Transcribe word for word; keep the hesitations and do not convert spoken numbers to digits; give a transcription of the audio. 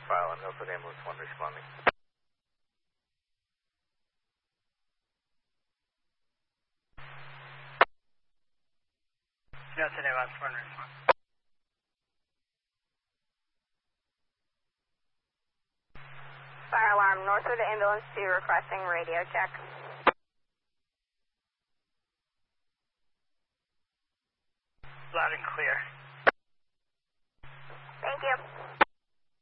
fire alarm, Northwood Ambulance one responding. Northwood Ambulance one responding. Fire alarm, Northwood Ambulance two requesting radio check. Loud and clear. Thank you.